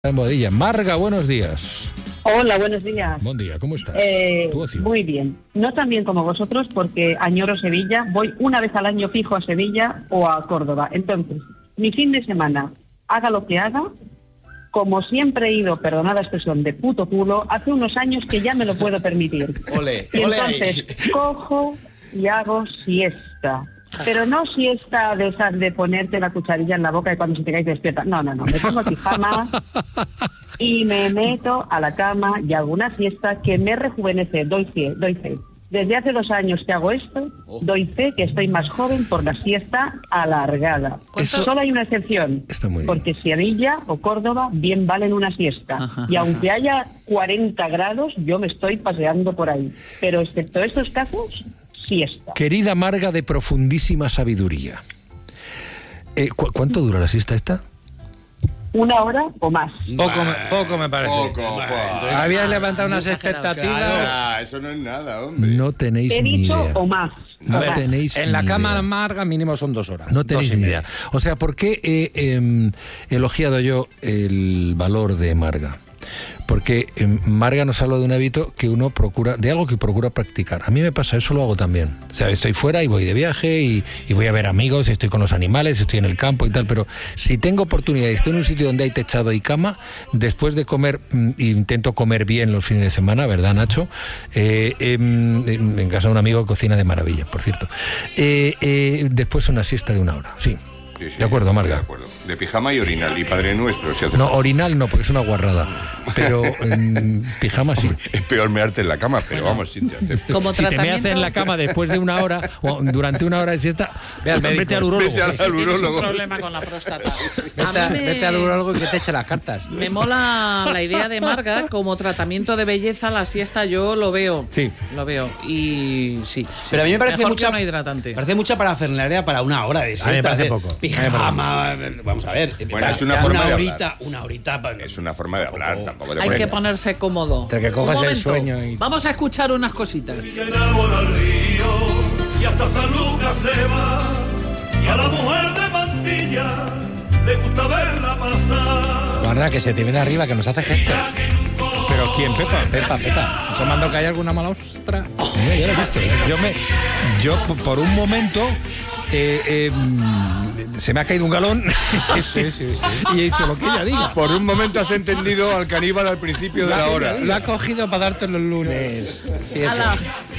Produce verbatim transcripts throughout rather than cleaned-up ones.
En Boadilla. Marga, buenos días. Hola, buenos días. Buen día, ¿cómo estás? Eh, ¿Tu ocio? Muy bien. No tan bien como vosotros, porque añoro Sevilla. Voy una vez al año fijo a Sevilla o a Córdoba. Entonces, mi fin de semana, haga lo que haga, como siempre he ido, perdonad la expresión, de puto culo, hace unos años que ya me lo puedo permitir. Ole, y ole entonces, ahí. cojo y hago siesta. Pero no siesta de esas de ponerte la cucharilla en la boca y cuando se te cae te despierta. No, no, no. Me pongo pijama y me meto a la cama y hago una siesta que me rejuvenece. Doy fe, doy fe. Desde hace dos años que hago esto, doy fe que estoy más joven por la siesta alargada. Eso- Solo hay una excepción. Está muy bien. Porque Sevilla o Córdoba bien valen una siesta. Ajá, y aunque ajá. haya cuarenta grados, yo me estoy paseando por ahí. Pero excepto estos casos, siesta. Querida Marga de profundísima sabiduría. Eh, ¿cu- ¿Cuánto dura la siesta esta? Una hora o más. Poco, me, poco me parece. Poco, pues. Habías levantado unas Muy exagerado. expectativas. Ah, eso no es nada, hombre. No tenéis He ni dicho idea. o más. No o más. tenéis En la ni cama idea. amarga mínimo son dos horas. No tenéis Dos y ni media. idea. O sea, ¿por qué he em, elogiado yo el valor de Marga? Porque em, Marga nos habla de un hábito que uno procura, de algo que procura practicar. A mí me pasa, eso lo hago también. O sea, estoy fuera y voy de viaje y, y voy a ver amigos, estoy con los animales, estoy en el campo y tal, pero si tengo oportunidad y estoy en un sitio donde hay techado y cama, después de comer, mm, intento comer bien los fines de semana, ¿verdad, Nacho? Eh, em, en en casa de un amigo que cocina de maravilla, por cierto. Eh, eh, después una siesta de una hora, sí. Sí, sí, De acuerdo, Marga. De acuerdo. De pijama y orinal y Padre Nuestro. Si hace No, falta. orinal no, porque es una guarrada. Pero en pijama sí. Es peor mearte en la cama, pero vamos, si te hace... Como Si te tratamiento, meas en la cama después de una hora o durante una hora de siesta, Ve al médico. vete al urólogo. Vete al- si tienes un urólogo. problema con la próstata. Vete, A a- mí me, vete al urólogo y que te eche las cartas. me mola la idea de Marga como tratamiento de belleza. La siesta yo lo veo. Sí. Lo veo. Y sí. sí, Pero a mí sí. me parece Mejor mucha, que una hidratante. parece mucha parafernalia para una hora de siesta. me parece hacer poco. A mí me Pijama, vamos a ver. Bueno, es una forma una de horita, hablar. una horita. pa- Es una forma de hablar, Poco. tampoco de Hay que poner- ponerse cómodo. Entre que cojas Un el momento. sueño y- Vamos a escuchar unas cositas. Se enamora al río y hasta San Lucas se va, y a la mujer de Mantilla le gusta verla pasar. Guarda, que se te viene arriba, que nos hace gestos. ¿Pero quién, Pepa? Pepa, Pepa. ¿Nos ha mandado que hay alguna mala ostra? Mira, ya lo he visto. Yo, me, yo p- por un momento eh, eh, mm, se me ha caído un galón y he dicho lo que ella diga. Por un momento has entendido al caníbal al principio de la hora. Lo ha cogido para darte los lunes. Sí, eso. Ala.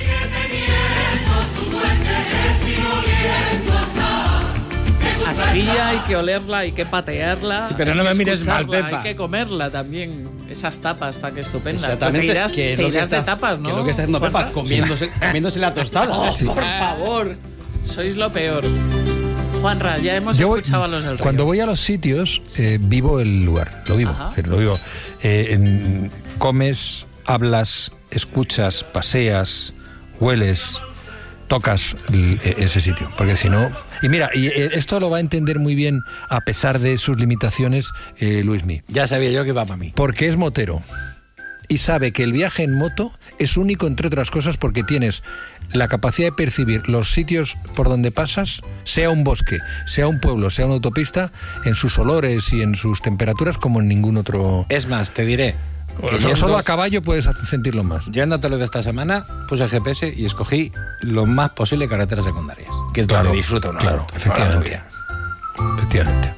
A Sevilla hay que olerla, hay que patearla. Sí, pero no hay me que mires mal, escucharla, Pepa. Hay que comerla también. Esas tapas tan estupendas. Exactamente. Te irás, que es te lo que irás está, de tapas, ¿no? Que es lo que está haciendo Pepa, Juanra? comiéndose, comiéndose la tostada. Oh, por favor. Sois lo peor. Juanra, ya hemos Yo voy- escuchado a los del Río. cuando voy a los sitios, eh, vivo el lugar, lo vivo, Ajá. es decir, lo vivo. Eh, en- comes, hablas, escuchas, paseas, hueles, tocas el- e- ese sitio, porque si no... Y mira, y eh, esto lo va a entender muy bien, a pesar de sus limitaciones, eh, Luismi, Ya sabía yo que iba para mí. porque es motero y sabe que el viaje en moto es único, entre otras cosas, porque tienes la capacidad de percibir los sitios por donde pasas, sea un bosque, sea un pueblo, sea una autopista, en sus olores y en sus temperaturas como en ningún otro... Es más, te diré. Que Solo, yendo- solo a caballo puedes sentirlo más. Yendo a lo de esta semana, puse el G P S y escogí lo más posible carreteras secundarias. Que es Claro, donde disfruto, ¿no? claro, efectivamente. Efectivamente.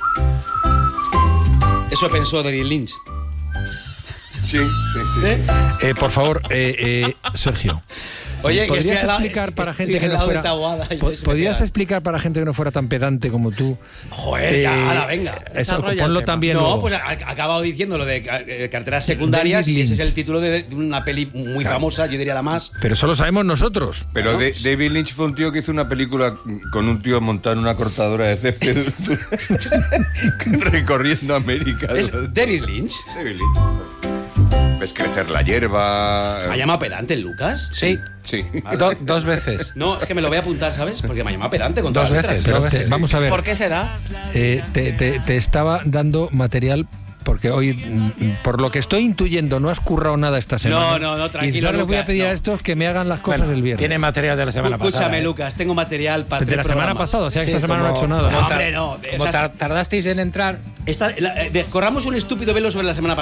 Eso pensó David Lynch. Sí, sí, sí. Eh, por favor, eh, eh, Sergio. Oye, que ¿podrías estoy al lado- explicar para estoy gente que al no lado de fuera Taboada y po- se me podrías queda- explicar para gente que no fuera tan pedante como tú? Joder, ya, ala, venga. Eso, Desarrolla el ponlo tema. también No, luego. pues ha, ha acabado diciendo lo de eh, carreteras secundarias David y ese es Lynch. el título de, de una peli muy famosa, yo diría la más. Pero solo sabemos nosotros. Pero de- David Lynch fue un tío que hizo una película con un tío montado en una cortadora de césped recorriendo América. Es David Lynch. David Lynch. Ves crecer la hierba. ¿Me ha llamado pedante el Lucas? Sí, Sí. do- dos veces. No, es que me lo voy a apuntar, ¿sabes? Porque me ha llamado pedante con Dos todas las veces, letras. Pero dos te- veces. vamos a ver. ¿Por qué será? Eh, te, te- te estaba dando material porque hoy, mm, por lo que estoy intuyendo, no has currado nada esta semana. No, no, no, tranquilo, Y solo les voy a Lucas, pedir no. a estos que me hagan las cosas Bueno, el viernes. Tiene material de la semana Escúchame, pasada. ¿eh? Lucas, tengo material para de tres la semana programas. pasada, o sea que Sí, esta semana no ha como- hecho nada. No, como tar- hombre, no. Como Esas- tar- tardasteis en entrar. Esta- la- eh, de- corramos un estúpido velo sobre la semana pasada.